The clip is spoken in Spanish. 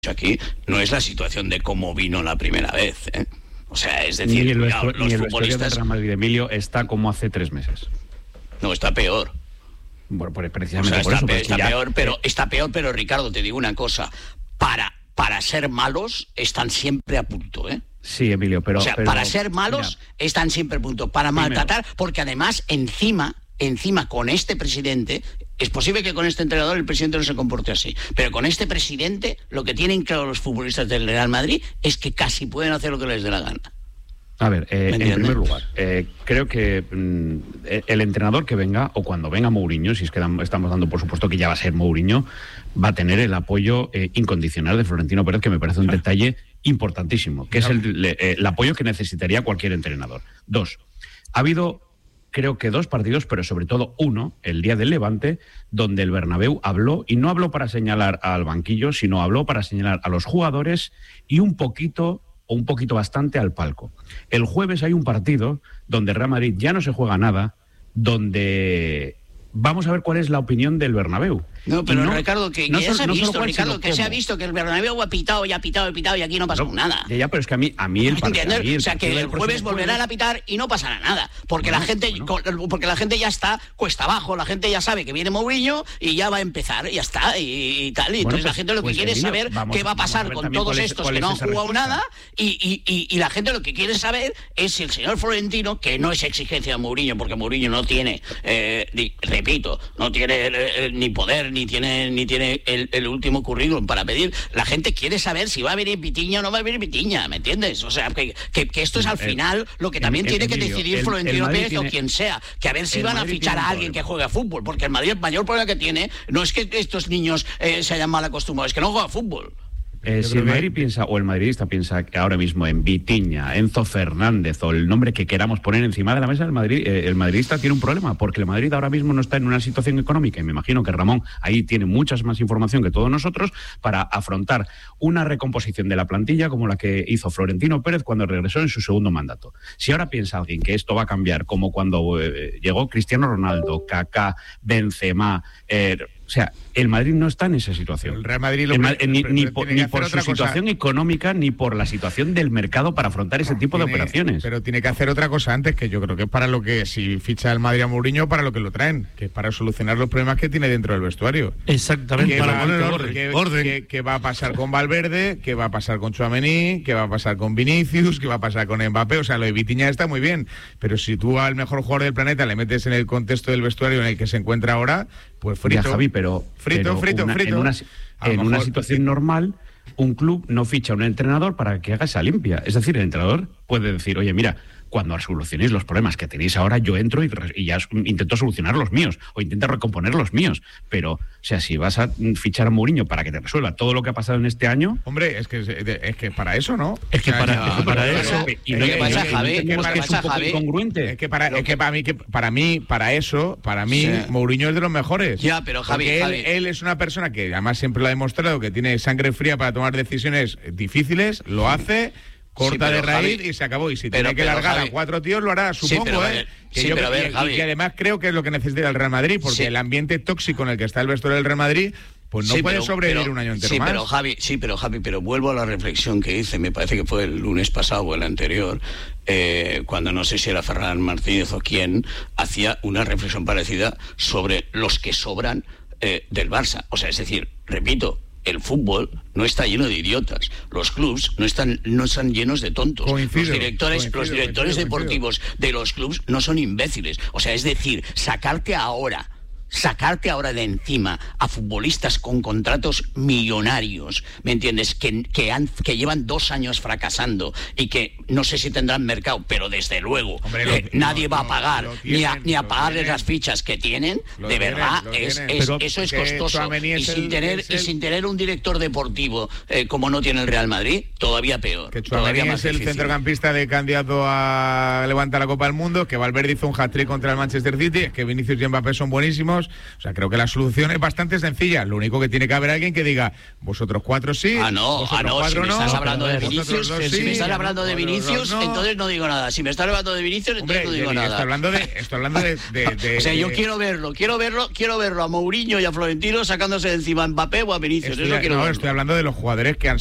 aquí no es la situación de cómo vino la primera vez, ¿eh? O sea, es decir, ni el los futbolistas del Real Madrid de Emilio está como hace 3 meses. No, está peor. Bueno, pues precisamente o sea, por eso. Está peor, pero Ricardo, te digo una cosa. Para ser malos están siempre a punto, ¿eh? Sí, Emilio, pero... para ser malos están siempre a punto. Para maltratar, porque además, encima, con este presidente... Es posible que con este entrenador el presidente no se comporte así, pero con este presidente lo que tienen claro los futbolistas del Real Madrid es que casi pueden hacer lo que les dé la gana. A ver, en primer lugar, creo que el entrenador que venga, o cuando venga Mourinho, si es que estamos dando por supuesto que ya va a ser Mourinho, va a tener el apoyo incondicional de Florentino Pérez, que me parece un detalle importantísimo, que es el apoyo que necesitaría cualquier entrenador. 2, ha habido... Creo que 2 partidos, pero sobre todo uno, el día del Levante, donde el Bernabéu habló, y no habló para señalar al banquillo, sino habló para señalar a los jugadores y un poquito bastante al palco. El jueves hay un partido donde Real Madrid ya no se juega nada, donde vamos a ver cuál es la opinión del Bernabéu. No, pero Ricardo, que se ha visto que el Bernabéu ha pitado y aquí no pasa nada. Ya, pero es que a mí el partido... O sea, que el jueves volverán a pitar y no pasará nada, porque la gente ya está cuesta abajo, la gente ya sabe que viene Mourinho y ya va a empezar, y ya está, y tal. Y entonces la gente lo que quiere es saber qué va a pasar con todos estos que no han jugado nada, y la gente lo que quiere saber es si el señor Florentino, que no es exigencia de Mourinho, porque Mourinho no tiene, repito, no tiene ni poder, ni tiene el último currículum para pedir. La gente quiere saber si va a venir Vitiña o no va a venir Vitiña, ¿me entiendes? O sea, que esto es al final lo que también tiene que decidir Florentino Pérez o quien sea, que a ver si van a fichar a alguien que juegue a fútbol, porque el mayor problema que tiene no es que estos niños se hayan mal acostumbrados, es que no juega a fútbol. Si el Madrid piensa, o el madridista piensa que ahora mismo en Vitiña, Enzo Fernández o el nombre que queramos poner encima de la mesa, el madridista tiene un problema, porque el Madrid ahora mismo no está en una situación económica, y me imagino que Ramón ahí tiene muchas más información que todos nosotros para afrontar una recomposición de la plantilla como la que hizo Florentino Pérez cuando regresó en su segundo mandato. Si ahora piensa alguien que esto va a cambiar, como cuando llegó Cristiano Ronaldo, Kaká, Benzema... O sea, el Madrid no está en esa situación. El Real Madrid ni por su situación económica, ni por la situación del mercado para afrontar ese tipo de operaciones. Pero tiene que hacer otra cosa antes, que yo creo que es para lo que, si ficha el Madrid a Mourinho, para lo que lo traen, que es para solucionar los problemas que tiene dentro del vestuario. Exactamente. Para poner orden. ¿Qué va a pasar con Valverde? ¿Qué va a pasar con Tchouaméni? ¿Qué va a pasar con Vinicius? ¿Qué va a pasar con Mbappé? O sea, lo de Vitiña está muy bien, pero si tú al mejor jugador del planeta le metes en el contexto del vestuario en el que se encuentra ahora, pues frito. Ya, Javi, pero en una situación normal, un club no ficha a un entrenador para que haga esa limpia. Es decir, el entrenador puede decir, oye, mira, cuando solucionéis los problemas que tenéis ahora, yo entro y ya intento solucionar los míos, o intento recomponer los míos. Pero, o sea, si vas a fichar a Mourinho para que te resuelva todo lo que ha pasado en este año... Hombre, es que para eso, ¿no? Es que para eso... ¿Y lo que pasa, Javi? Es un poco incongruente. Es que para mí, Mourinho es de los mejores. Ya, pero Javi... Él es una persona que además siempre lo ha demostrado, que tiene sangre fría para tomar decisiones difíciles, lo hace... Corta de raíz, Javi, y se acabó. Y si tiene que largar Javi, a 4 tíos, lo hará, supongo, y que además creo que es lo que necesita el Real Madrid, porque el ambiente tóxico en el que está el vestuario del Real Madrid, pues no puede sobrevivir un año entero más. Pero vuelvo a la reflexión que hice, me parece que fue el lunes pasado o el anterior, cuando no sé si era Ferran Martínez o quién, hacía una reflexión parecida sobre los que sobran del Barça. O sea, es decir, repito, el fútbol no está lleno de idiotas. Los clubs no están llenos de tontos. Los directores deportivos de los clubs no son imbéciles. O sea, es decir, sacarte ahora de encima a futbolistas con contratos millonarios, ¿me entiendes? Que llevan 2 años fracasando y que no sé si tendrán mercado, pero desde luego nadie va a pagar ni a pagarles las fichas que tienen. De verdad, eso es costoso. Y sin tener un director deportivo como no tiene el Real Madrid, todavía peor. Que Tchouaméni es el centrocampista de candidato a levantar la Copa del Mundo, que Valverde hizo un hat-trick contra el Manchester City, que Vinicius y Mbappé son buenísimos, lesionados. O sea, creo que la solución es bastante sencilla. Lo único que tiene que haber alguien que diga, vosotros 4 sí, vosotros 4 si me no. estás hablando de Vinicius, si me estás hablando de Vinicius, entonces no digo nada. Si me estás hablando de Vinicius, entonces no digo nada. Estoy hablando de o sea, yo quiero verlo a Mourinho y a Florentino sacándose de encima a Mbappé o a Vinicius. Estoy hablando de los jugadores que han